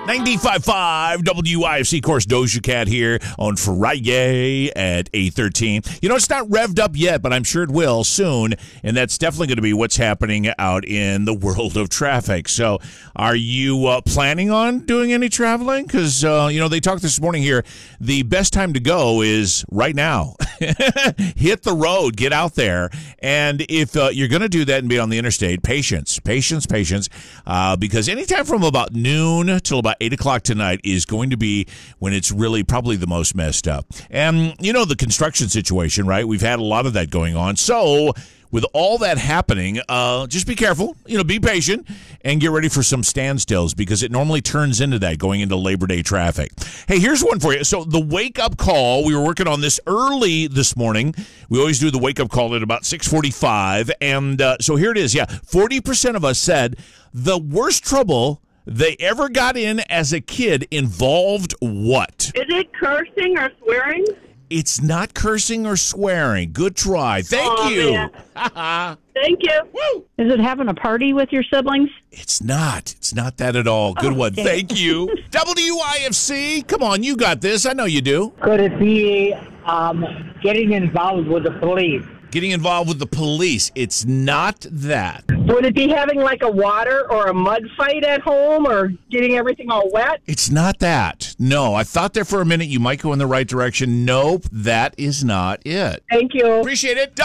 95.5 WIFC, of course, Doja Cat here on Friday at 8:13. You know, it's not revved up yet, but I'm sure it will soon, and that's definitely going to be what's happening out in the world of traffic. So are you planning on doing any traveling? Because, they talked this morning here. The best time to go is right now. Hit the road. Get out there. And if you're going to do that and be on the interstate, patience, because anytime from about noon till about 8 o'clock tonight is going to be when it's really probably the most messed up. And, the construction situation, right? We've had a lot of that going on. So with all that happening, just be careful, be patient, and get ready for some standstills because it normally turns into that going into Labor Day traffic. Hey, here's one for you. So the wake-up call, we were working on this early this morning. We always do the wake-up call at about 6:45, and so here it is. Yeah, 40% of us said the worst trouble they ever got in as a kid involved what? Is it cursing or swearing? It's not cursing or swearing. Good try. Thank you. Thank you. Woo. Is it having a party with your siblings? It's not. It's not that at all. Good one. Okay. Thank you. WIFC. Come on, you got this. I know you do. Could it be getting involved with the police? Getting involved with the police. It's not that. Would it be having like a water or a mud fight at home or getting everything all wet? It's not that. No, I thought there for a minute you might go in the right direction. Nope, that is not it. Thank you. Appreciate it.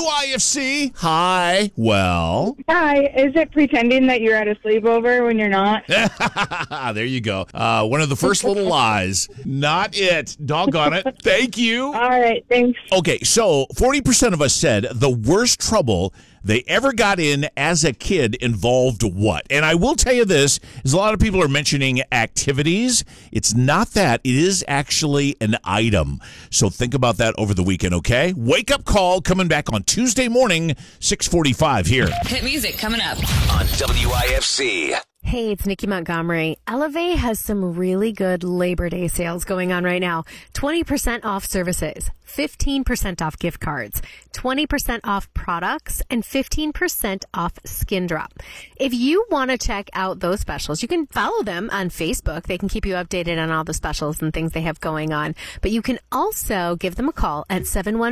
WIFC. Hi. Well. Hi. Is it pretending that you're at a sleepover when you're not? There you go. One of the first little lies. Not it. Doggone it. Thank you. All right. Thanks. Okay, so 40% of us said the worst trouble they ever got in as a kid involved what? And I will tell you this, is a lot of people are mentioning activities. It's not that. It is actually an item. So think about that over the weekend, okay? Wake up call coming back on Tuesday morning, 6:45 here. Hit music coming up on WIFC. Hey, it's Nikki Montgomery. Elevate has some really good Labor Day sales going on right now. 20% off services, 15% off gift cards, 20% off products, and 15% off Skin Drop. If you want to check out those specials, you can follow them on Facebook. They can keep you updated on all the specials and things they have going on. But you can also give them a call at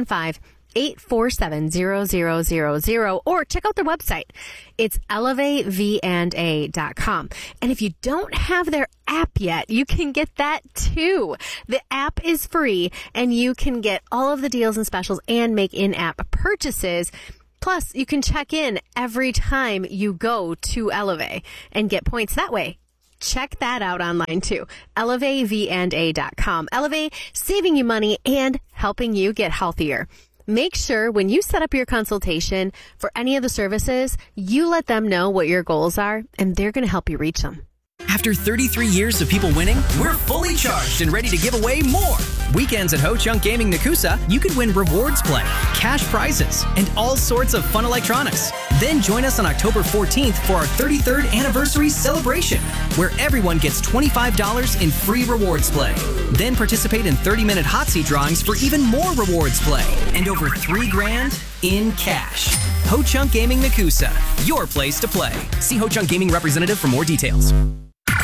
715-847-0000 or check out their website. It's elevatevanda.com. And if you don't have their app yet, you can get that too. The app is free and you can get all of the deals and specials and make in-app purchases. Plus, you can check in every time you go to Elevate and get points that way. Check that out online too. elevatevanda.com. Elevate, saving you money and helping you get healthier. Make sure when you set up your consultation for any of the services, you let them know what your goals are, and they're going to help you reach them. After 33 years of people winning, we're fully charged and ready to give away more. Weekends at Ho Chunk Gaming Nakusa, you could win rewards play, cash prizes, and all sorts of fun electronics. Then join us on October 14th for our 33rd anniversary celebration, where everyone gets $25 in free rewards play. Then participate in 30-minute hot seat drawings for even more rewards play and over $3,000 in cash. Ho Chunk Gaming Nakusa, your place to play. See Ho Chunk Gaming representative for more details.